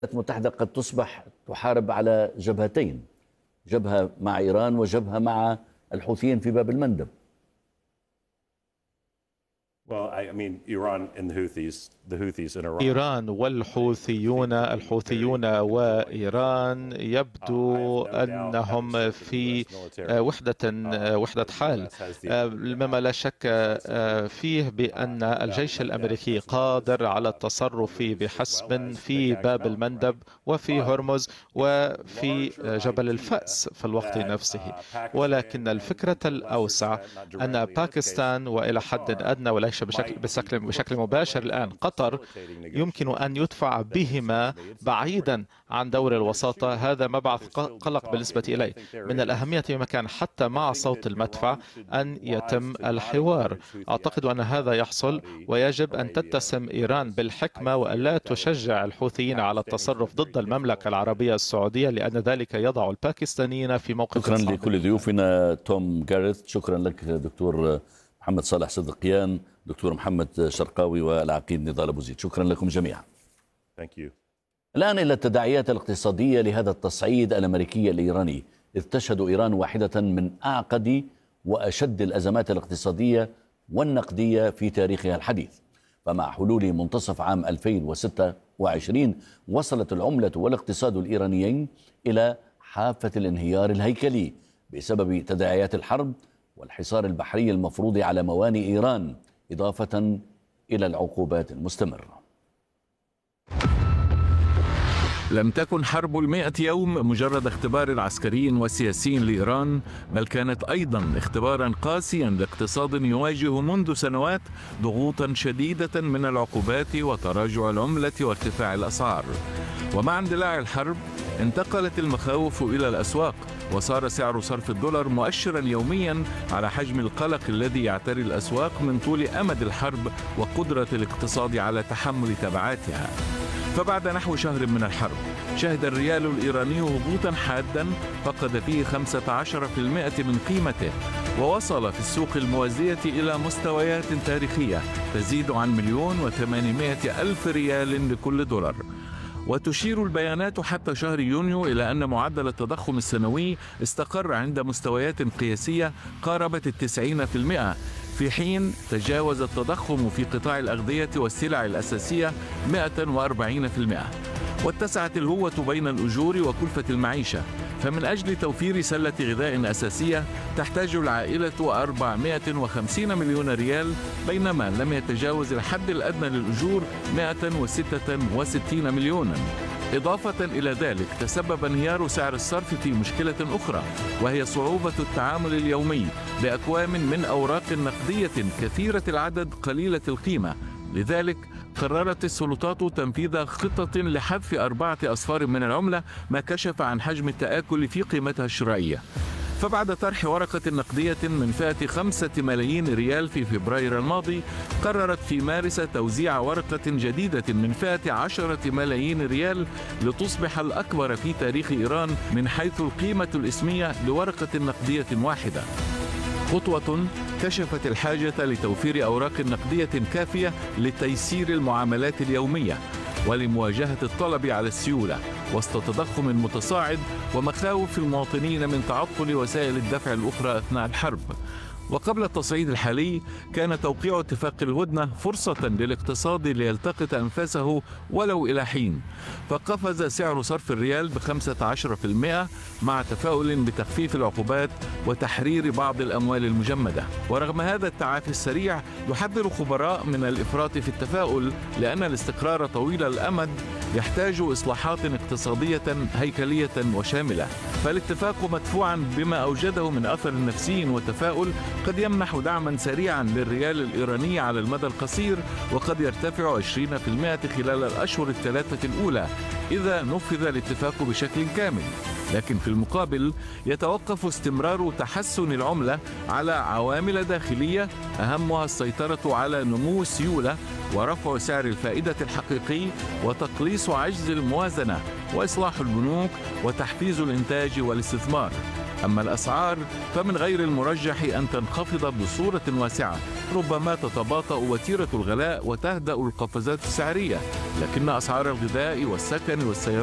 المتحدة قد تصبح تحارب على جبهتين، جبهة مع إيران وجبهة مع الحوثيين في باب المندب. إيران الحوثيون وإيران يبدو أنهم في وحدة حال، مما لا شك فيه بأن الجيش الأمريكي قادر على التصرف بحسم في باب المندب وفي هرمز وفي جبل الفأس في الوقت نفسه. ولكن الفكرة الأوسع أن باكستان وإلى حد أدنى وليس بشكل مباشر الآن قطر يمكن أن يدفع بهما بعيدا عن دور الوساطة. هذا مبعث قلق بالنسبة إلي. من الأهمية بمكان حتى مع صوت المدفع أن يتم الحوار. أعتقد أن هذا يحصل، ويجب أن تتسم إيران بالحكمة وألا تشجع الحوثيين على التصرف ضد المملكة العربية السعودية، لأن ذلك يضع الباكستانيين في موقف شكرا صعب. لكل ضيوفنا. توم جاريث، شكرا لك دكتور محمد صالح صدقيان، دكتور محمد شرقاوي، والعقيد نضال أبو زيد. شكرا لكم جميعا. الآن إلى التداعيات الاقتصادية لهذا التصعيد الأمريكي الإيراني، إذ تشهد إيران واحدة من أعقد وأشد الأزمات الاقتصادية والنقدية في تاريخها الحديث. فمع حلول منتصف عام 2026 وصلت العملة والاقتصاد الإيرانيين إلى حافة الانهيار الهيكلي بسبب تداعيات الحرب والحصار البحري المفروض على موانئ إيران، إضافة إلى العقوبات المستمرة. لم تكن حرب 100 يوم مجرد اختبار عسكري وسياسي لإيران، بل كانت أيضا اختبارا قاسيا لاقتصاد يواجه منذ سنوات ضغوطا شديدة من العقوبات وتراجع العملة وارتفاع الأسعار. ومع اندلاع الحرب انتقلت المخاوف إلى الأسواق، وصار سعر صرف الدولار مؤشرا يوميا على حجم القلق الذي يعتري الأسواق من طول أمد الحرب وقدرة الاقتصاد على تحمل تبعاتها. فبعد نحو شهر من الحرب شهد الريال الإيراني هبوطا حادا فقد فيه 15% من قيمته، ووصل في السوق الموازية إلى مستويات تاريخية تزيد عن 1,800,000 ريال لكل دولار. وتشير البيانات حتى شهر يونيو إلى أن معدل التضخم السنوي استقر عند مستويات قياسية قاربت 90%، في حين تجاوز التضخم في قطاع الأغذية والسلع الأساسية 140%. واتسعت الهوة بين الأجور وكلفة المعيشة، فمن أجل توفير سلة غذاء أساسية تحتاج العائلة 450 مليون ريال، بينما لم يتجاوز الحد الأدنى للأجور 166 مليونا. إضافة إلى ذلك تسبب انهيار سعر الصرف في مشكلة أخرى، وهي صعوبة التعامل اليومي بأكوام من أوراق نقدية كثيرة العدد قليلة القيمة. لذلك قررت السلطات تنفيذ خطة لحذف 4 أصفار من العملة، ما كشف عن حجم التآكل في قيمتها الشرائية. فبعد طرح ورقة نقدية من فئة 5 ملايين ريال في فبراير الماضي، قررت في مارس توزيع ورقة جديدة من فئة 10 ملايين ريال لتصبح الأكبر في تاريخ إيران من حيث القيمة الإسمية لورقة نقدية واحدة. خطوة كشفت الحاجة لتوفير أوراق نقدية كافية لتيسير المعاملات اليومية ولمواجهة الطلب على السيولة وسط تضخم متصاعد ومخاوف المواطنين من تعطل وسائل الدفع الأخرى أثناء الحرب. وقبل التصعيد الحالي كان توقيع اتفاق الهدنة فرصة للاقتصاد ليلتقط أنفاسه ولو إلى حين، فقفز سعر صرف الريال ب15% مع تفاؤل بتخفيف العقوبات وتحرير بعض الأموال المجمدة. ورغم هذا التعافي السريع يحذر خبراء من الإفراط في التفاؤل، لأن الاستقرار طويل الأمد يحتاج إصلاحات اقتصادية هيكلية وشاملة. فالاتفاق مدفوعا بما أوجده من أثر نفسي وتفاؤل قد يمنح دعما سريعا للريال الإيراني على المدى القصير، وقد يرتفع 20% خلال الأشهر الثلاثة الأولى إذا نفذ الاتفاق بشكل كامل. لكن في المقابل يتوقف استمرار تحسن العملة على عوامل داخلية أهمها السيطرة على نمو السيولة ورفع سعر الفائدة الحقيقي وتقليص عجز الموازنة وإصلاح البنوك وتحفيز الإنتاج والاستثمار. أما الأسعار فمن غير المرجح أن تنخفض بصورة واسعة، ربما تتباطأ وتيرة الغلاء وتهدأ القفزات السعرية، لكن أسعار الغذاء والسكن والسيارات